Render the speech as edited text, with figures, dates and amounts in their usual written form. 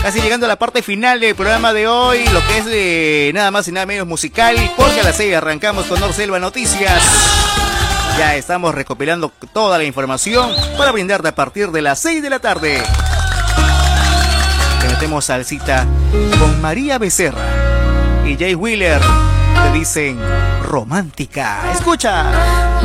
Casi llegando a la parte final del programa de hoy, lo que es nada más y nada menos musical, porque a las 6 arrancamos con Norselva Noticias. Ya estamos recopilando toda la información para brindarte a partir de las 6 de la tarde. Te metemos salsita con María Becerra y Jay Wheeler. Te dicen romántica. Escucha.